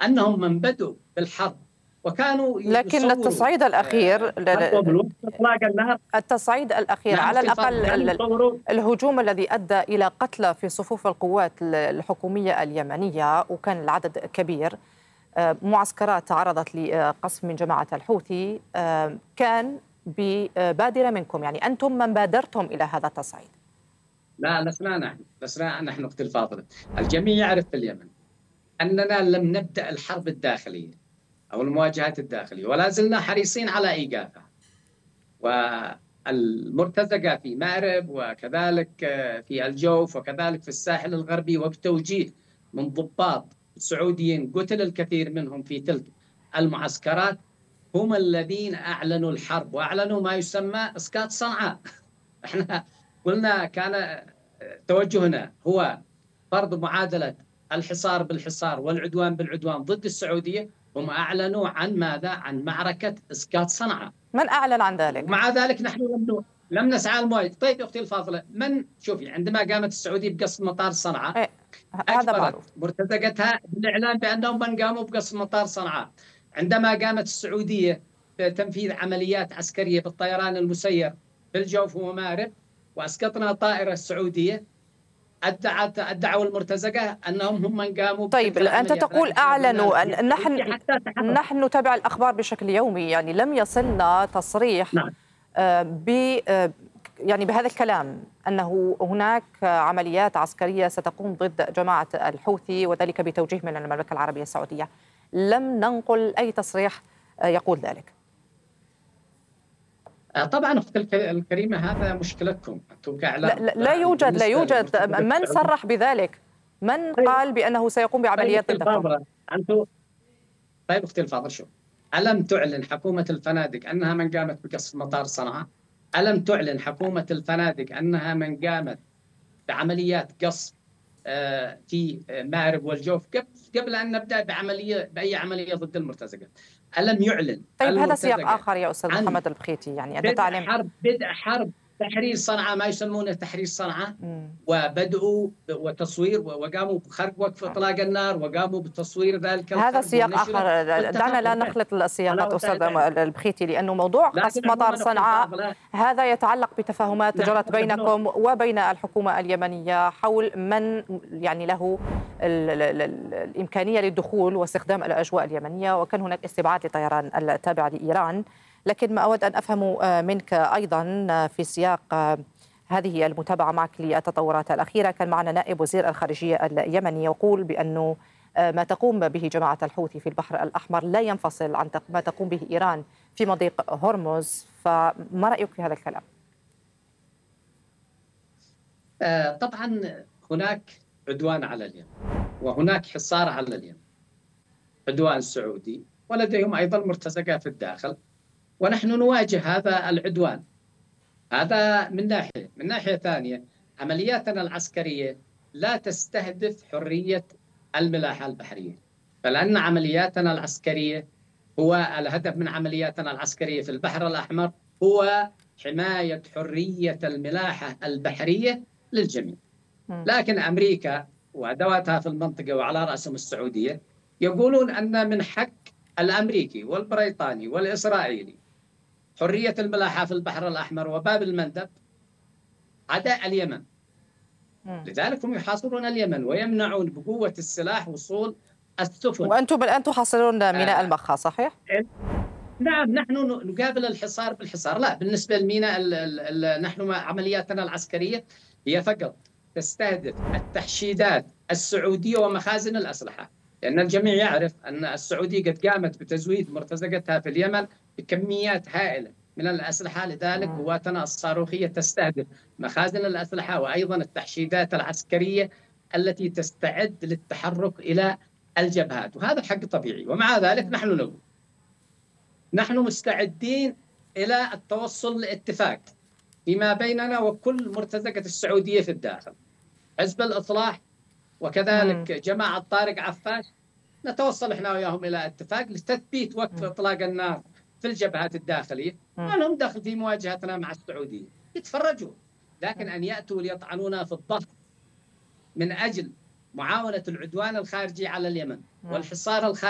أنهم من بدوا بالحرب وكانوا لكن يصوروا التصعيد الأخير إطلاق النار. التصعيد الأخير نعم على أختي الفاضلة، كانوا الأقل يصوروا. الهجوم الذي أدى إلى قتلى في صفوف القوات الحكومية اليمنية وكان العدد كبير، معسكرات تعرضت لقصف من جماعة الحوثي، كان ببادرة منكم، يعني أنتم من بادرتم إلى هذا التصعيد. لا، لسنا نحن أختي الفاضلة. الجميع يعرف في اليمن أننا لم نبدأ الحرب الداخلية أو المواجهات الداخلية، ولا زلنا حريصين على إيقافها. والمرتزقة في مأرب، وكذلك في الجوف، وكذلك في الساحل الغربي، وبتوجيه من ضباط سعوديين قتل الكثير منهم في تلك المعسكرات، هم الذين أعلنوا الحرب وأعلنوا ما يسمى إسقاط صنعاء. احنا قلنا كان توجهنا هو فرض معادلة الحصار بالحصار والعدوان بالعدوان ضد السعودية. هم أعلنوا عن ماذا؟ عن معركة إسقاط صنعاء. من أعلن عن ذلك؟ ومع ذلك نحن لم نسعى المواجهة. طيب أختي الفاضلة، شوفي، عندما قامت السعودية بقصف مطار صنعاء، إيه، هذا أجبرت معروف. مرتزقتها بالإعلان بأنهم من قاموا بقصف مطار صنعاء. عندما قامت السعودية بتنفيذ عمليات عسكرية بالطيران المسير بالجوف ومارب وأسقطنا طائرة سعودية، ادعوا المرتزقة أنهم هم من قاموا. طيب أنت تقول أعلنوا، نحن نتابع الأخبار بشكل يومي، يعني لم يصلنا تصريح نعم. يعني بهذا الكلام أنه هناك عمليات عسكرية ستقوم ضد جماعة الحوثي وذلك بتوجيه من المملكة العربية السعودية. لم ننقل أي تصريح يقول ذلك. طبعا أختي الكريمة، هذا مشكلتكم أنتم كإعلام. لا يوجد من صرح بذلك؟ من قال بأنه سيقوم بعمليات ضدكم؟ طيب أختي الفاضل، شوف، ألم تعلن حكومة الفنادق أنها من قامت بقصف مطار صنعاء؟ ألم تعلن حكومة الفنادق أنها من قامت بعمليات قصف في مأرب والجوف قبل أن نبدأ بأي عملية ضد المرتزقة؟ ألم يعلن طيب هذا سياق آخر يا أستاذ محمد البخيتي، يعني أنت تعلم بدء حرب تحرير صنعاء، ما يسمونه تحرير صنعاء، وبدأوا وتصوير وقاموا بخرق وقف إطلاق النار وقاموا بتصوير ذلك الخرق. هذا سياق آخر، دعنا لا نخلط السياقات أستاذ البخيتي، لأنه موضوع قصف مطار صنعاء هذا يتعلق بتفاهمات جرت بينكم وبين الحكومة اليمنية حول من يعني له الإمكانية للدخول واستخدام الأجواء اليمنية، وكان هناك استبعاد لطيران التابع لإيران. لكن ما أود أن أفهم منك أيضا في سياق هذه المتابعة معك للتطورات الأخيرة، كان معنا نائب وزير الخارجية اليمني يقول بأنه ما تقوم به جماعة الحوثي في البحر الأحمر لا ينفصل عن ما تقوم به إيران في مضيق هرمز، فما رأيك في هذا الكلام؟ طبعا هناك عدوان على اليمن وهناك حصار على اليمن، عدوان سعودي، ولديهم أيضا مرتزقة في الداخل، ونحن نواجه هذا العدوان. هذا من ناحية. من ناحية ثانية، عملياتنا العسكرية لا تستهدف حرية الملاحة البحرية، فلأن عملياتنا العسكرية هو الهدف من عملياتنا العسكرية في البحر الأحمر هو حماية حرية الملاحة البحرية للجميع. لكن أمريكا وأدواتها في المنطقة وعلى رأسهم السعودية يقولون أن من حق الأمريكي والبريطاني والإسرائيلي حرية الملاحة في البحر الأحمر وباب المندب عدا اليمن. لذلك هم يحاصرون اليمن ويمنعون بقوة السلاح وصول السفن. وأنتم الآن تحاصرون ميناء المخا، صحيح؟ نعم، نحن نقابل الحصار بالحصار. لا، بالنسبة لميناء نحن عملياتنا العسكرية هي فقط تستهدف التحشيدات السعودية ومخازن الأسلحة، لأن الجميع يعرف أن السعودية قد قامت بتزويد مرتزقتها في اليمن بكميات هائلة من الأسلحة. لذلك قواتنا الصاروخية تستهدف مخازن الأسلحة وأيضا التحشيدات العسكرية التي تستعد للتحرك إلى الجبهات، وهذا حق طبيعي. ومع ذلك نحن مستعدين إلى التوصل لاتفاق فيما بيننا وكل مرتزقة السعودية في الداخل، حزب الإصلاح وكذلك جماعة طارق عفاش. نتوصل احنا وياهم إلى اتفاق لتثبيت وقف إطلاق النار في الجبهات الداخلية. ما لهم دخل في مواجهتنا مع السعودية، يتفرجوا. لكن أن يأتوا ليطعنونا في الظهر من أجل معاونة العدوان الخارجي على اليمن والحصار الخارجي